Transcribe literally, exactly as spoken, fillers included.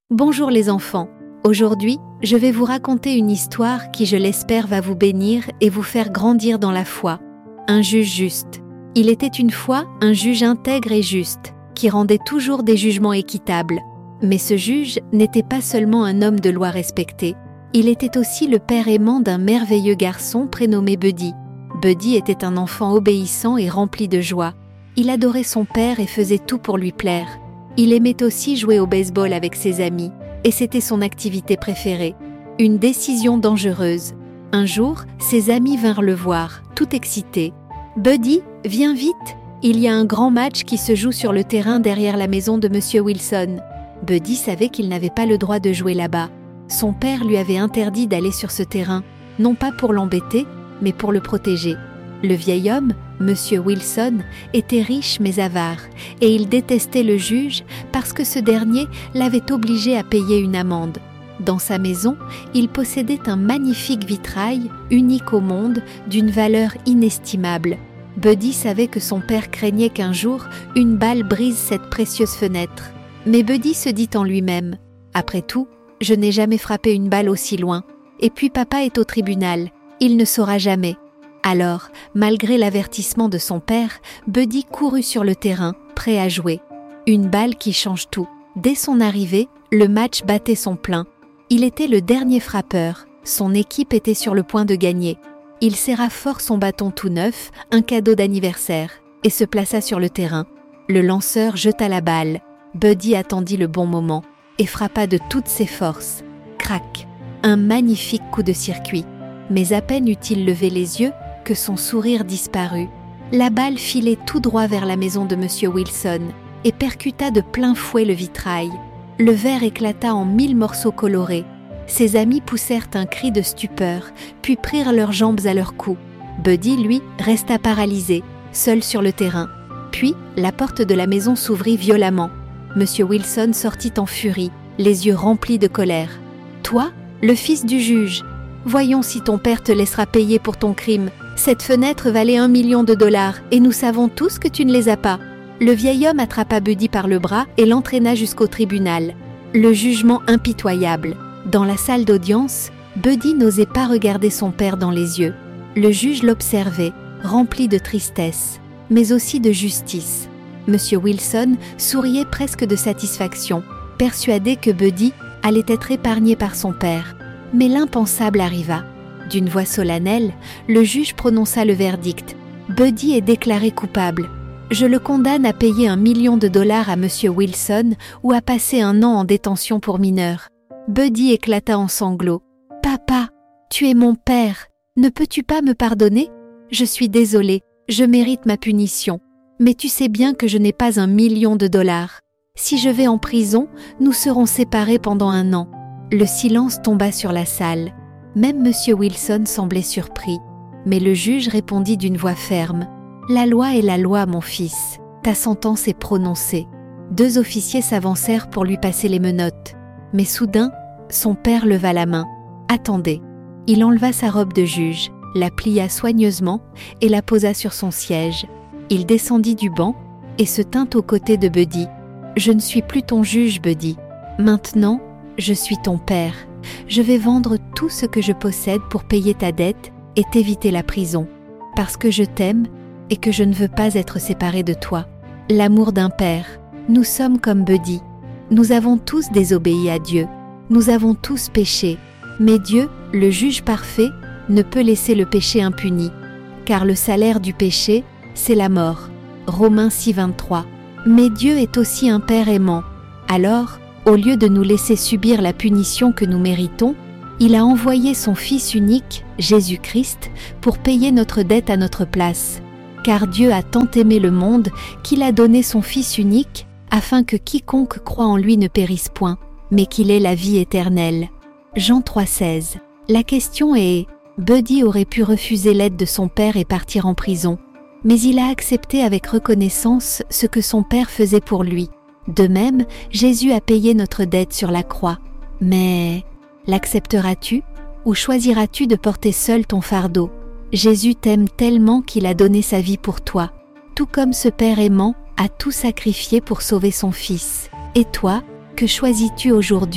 Bonjour les enfants, aujourd'hui, je vais vous raconter une histoire qui, je l'espère, va vous bénir et vous faire grandir dans la foi. Un juge juste. Il était une fois un juge intègre et juste, qui rendait toujours des jugements équitables. Mais ce juge n'était pas seulement un homme de loi respecté, il était aussi le père aimant d'un merveilleux garçon prénommé Buddy. Buddy était un enfant obéissant et rempli de joie. Il adorait son père et faisait tout pour lui plaire. Il aimait aussi jouer au baseball avec ses amis, et c'était son activité préférée. Une décision dangereuse. Un jour, ses amis vinrent le voir, tout excités. « Buddy, viens vite, il y a un grand match qui se joue sur le terrain derrière la maison de Monsieur Wilson. » Buddy savait qu'il n'avait pas le droit de jouer là-bas. Son père lui avait interdit d'aller sur ce terrain, non pas pour l'embêter, mais pour le protéger. Le vieil homme, Monsieur Wilson, était riche mais avare, et il détestait le juge parce que ce dernier l'avait obligé à payer une amende. Dans sa maison, il possédait un magnifique vitrail, unique au monde, d'une valeur inestimable. Buddy savait que son père craignait qu'un jour, une balle brise cette précieuse fenêtre. Mais Buddy se dit en lui-même « Après tout, je n'ai jamais frappé une balle aussi loin. Et puis papa est au tribunal, il ne saura jamais. » Alors, malgré l'avertissement de son père, Buddy courut sur le terrain, prêt à jouer. Une balle qui change tout. Dès son arrivée, le match battait son plein. Il était le dernier frappeur. Son équipe était sur le point de gagner. Il serra fort son bâton tout neuf, un cadeau d'anniversaire, et se plaça sur le terrain. Le lanceur jeta la balle. Buddy attendit le bon moment et frappa de toutes ses forces. Crac! Un magnifique coup de circuit. Mais à peine eut-il levé les yeux que son sourire disparut. La balle filait tout droit vers la maison de Monsieur Wilson et percuta de plein fouet le vitrail. Le verre éclata en mille morceaux colorés. Ses amis poussèrent un cri de stupeur, puis prirent leurs jambes à leur cou. Buddy, lui, resta paralysé, seul sur le terrain. Puis, la porte de la maison s'ouvrit violemment. Monsieur Wilson sortit en furie, les yeux remplis de colère. « Toi, le fils du juge, voyons si ton père te laissera payer pour ton crime. Cette fenêtre valait un million de dollars et nous savons tous que tu ne les as pas. » Le vieil homme attrapa Buddy par le bras et l'entraîna jusqu'au tribunal. Le jugement impitoyable. Dans la salle d'audience, Buddy n'osait pas regarder son père dans les yeux. Le juge l'observait, rempli de tristesse, mais aussi de justice. Monsieur Wilson souriait presque de satisfaction, persuadé que Buddy allait être épargné par son père. Mais l'impensable arriva. D'une voix solennelle, le juge prononça le verdict. Buddy est déclaré coupable. Je le condamne à payer un million de dollars à Monsieur Wilson ou à passer un an en détention pour mineur. Buddy éclata en sanglots. « Papa, tu es mon père. Ne peux-tu pas me pardonner ? Je suis désolé, je mérite ma punition. Mais tu sais bien que je n'ai pas un million de dollars. Si je vais en prison, nous serons séparés pendant un an. » Le silence tomba sur la salle. Même Monsieur Wilson semblait surpris. Mais le juge répondit d'une voix ferme. « La loi est la loi, mon fils. Ta sentence est prononcée. » Deux officiers s'avancèrent pour lui passer les menottes. Mais soudain, son père leva la main. « Attendez. » Il enleva sa robe de juge, la plia soigneusement et la posa sur son siège. Il descendit du banc et se tint aux côtés de Buddy. « Je ne suis plus ton juge, Buddy. Maintenant, je suis ton père. Je vais vendre tout ce que je possède pour payer ta dette et t'éviter la prison. Parce que je t'aime et que je ne veux pas être séparé de toi. L'amour d'un père. Nous sommes comme Buddy. Nous avons tous désobéi à Dieu. Nous avons tous péché. Mais Dieu, le juge parfait, ne peut laisser le péché impuni. Car le salaire du péché, c'est la mort. » Romains six, vingt-trois. Mais Dieu est aussi un Père aimant. Alors, au lieu de nous laisser subir la punition que nous méritons, il a envoyé son Fils unique, Jésus-Christ, pour payer notre dette à notre place. Car Dieu a tant aimé le monde qu'il a donné son Fils unique afin que quiconque croit en lui ne périsse point, mais qu'il ait la vie éternelle. Jean trois, seize. La question est, Buddy aurait pu refuser l'aide de son père et partir en prison, mais il a accepté avec reconnaissance ce que son père faisait pour lui. De même, Jésus a payé notre dette sur la croix. Mais l'accepteras-tu ou choisiras-tu de porter seul ton fardeau ? Jésus t'aime tellement qu'il a donné sa vie pour toi, tout comme ce Père aimant a tout sacrifié pour sauver son Fils. Et toi, Que choisis-tu aujourd'hui ?